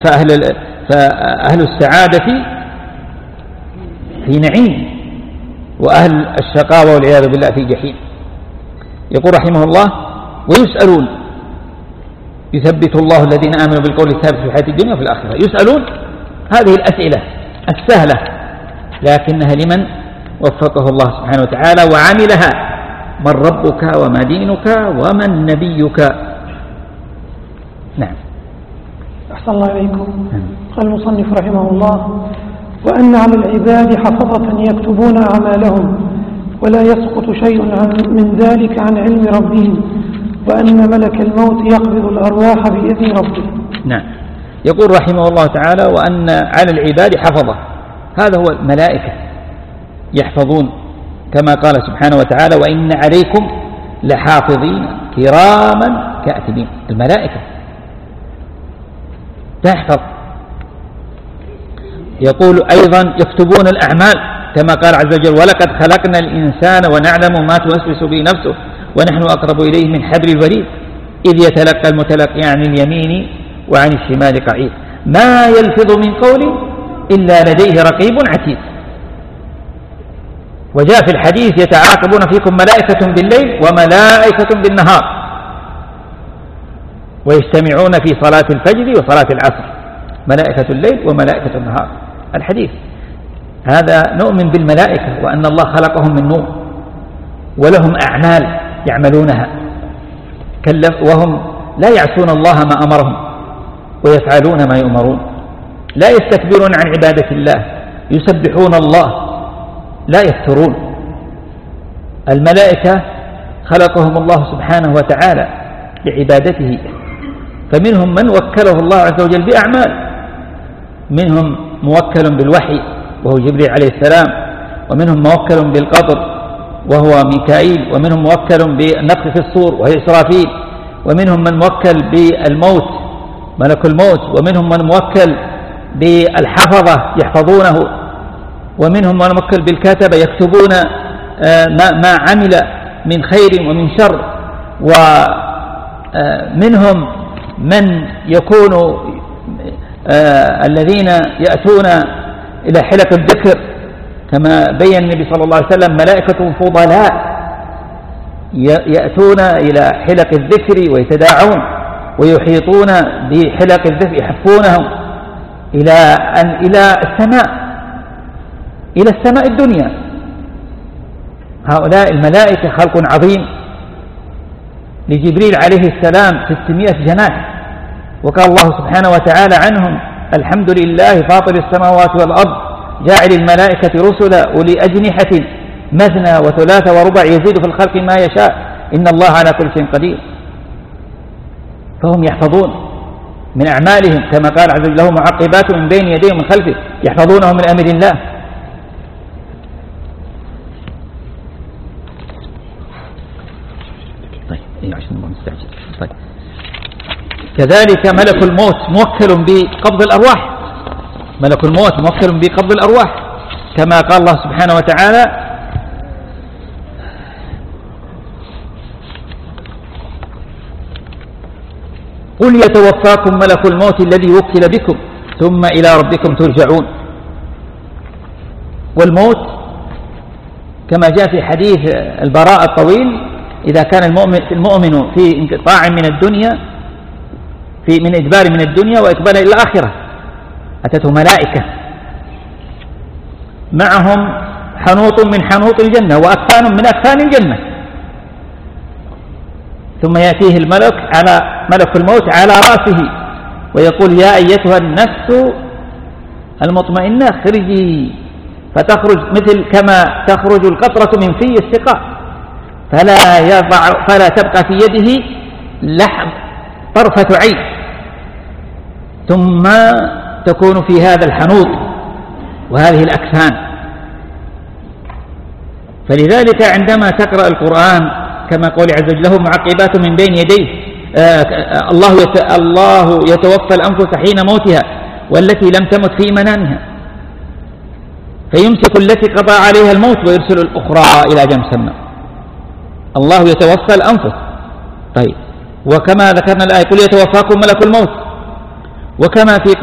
فأهل السعادة في نعيم، وأهل الشقاوة والعياذ بالله في جحيم. يقول رحمه الله: ويسألون، يثبت الله الذين آمنوا بالقول الثابت في الحياة الدنيا وفي الآخرة. يسألون هذه الأسئلة السهلة، لكنها لمن وفقه الله سبحانه وتعالى وعملها: من ربك وما دينك ومن نبيك. نعم. أحسن الله إليكم. قال المصنف رحمه الله: وأن على العباد حفظة يكتبون أعمالهم ولا يسقط شيء من ذلك عن علم ربهم، وأن ملك الموت يقبض الأرواح بإذن ربه. نعم. يقول رحمه الله تعالى: وأن على العباد حفظة، هذا هو الملائكة يحفظون، كما قال سبحانه وتعالى: وإن عليكم لحافظين كراما كاتبين. الملائكة تحفظ. يقول أيضا: يكتبون الأعمال، كما قال عز وجل: ولقد خلقنا الإنسان ونعلم ما توسوس به نفسه ونحن أقرب إليه من حبل الوريد إذ يتلقى المتلقي عن اليمين وعن الشمال قعيد ما يلفظ من قول إلا لديه رقيب عتيد. وجاء في الحديث: يتعاقبون فيكم ملائكة بالليل وملائكة بالنهار ويجتمعون في صلاة الفجر وصلاة العصر، ملائكة الليل وملائكة النهار. الحديث هذا نؤمن بالملائكة وأن الله خلقهم من نور، ولهم أعمال يعملونها، وهم لا يعصون الله ما أمرهم ويفعلون ما يؤمرون، لا يستكبرون عن عبادة الله، يسبحون الله لا يفترون. الملائكة خلقهم الله سبحانه وتعالى لعبادته، فمنهم من وكله الله عز وجل بأعمال، منهم موكل بالوحي وهو جبريل عليه السلام، ومنهم موكل بالقبض وهو ميكائيل، ومنهم موكل بالنفخ في الصور وهي إسرافيل، ومنهم من موكل بالموت ملك الموت، ومنهم من موكل بالحفظة يحفظونه، ومنهم من موكل بالكتبة يكتبون ما عمل من خير ومن شر، ومنهم من يكون الذين يأتون إلى حلق الذكر، كما بين النبي صلى الله عليه وسلم: ملائكة فضلاء يأتون إلى حلق الذكر ويتداعون ويحيطون بحلق الذكر يحفونهم إلى السماء الدنيا. هؤلاء الملائكة خلق عظيم. لجبريل عليه السلام 600 جناح، وقال الله سبحانه وتعالى عنهم: الحمد لله فاطر السماوات والأرض جاعل الملائكة رسلا أولي أجنحة مثنى وثلاث وربع يزيد في الخلق ما يشاء إن الله على كل شيء قدير. فهم يحفظون من أعمالهم، كما قال عز وجل: له معقبات من بين يديه ومن خلفه يحفظونه من أمر الله. طيب. كذلك ملك الموت موكل بقبض الأرواح، ملك الموت موكل بقبض الأرواح، كما قال الله سبحانه وتعالى: قل يتوفاكم ملك الموت الذي وكل بكم ثم إلى ربكم ترجعون. والموت كما جاء في حديث البراء الطويل: إذا كان المؤمن في انقطاع من الدنيا، من إدبار من الدنيا وإقبال إلى الآخرة، أتته ملائكة معهم حنوط من حنوط الجنة وأكفان من أكفان الجنة، ثم يأتيه ملك الموت على رأسه ويقول: يا أيتها النفس المطمئنة اخرجي، فتخرج مثل كما تخرج القطرة من في السقاء، فلا تبقى في يده لحظ طرفة عين، ثم تكون في هذا الحنوط وهذه الأكفان. فلذلك عندما تقرأ القرآن كما قال عز وجل: له معقبات من بين يديه، الله يتوفى الأنفس حين موتها والتي لم تمت في منامها فيمسك التي قضى عليها الموت ويرسل الأخرى إلى أجل مسمى. الله يتوفى الأنفس. طيب، وكما ذكرنا الآية: قل يتوفاكم ملك الموت، وكما في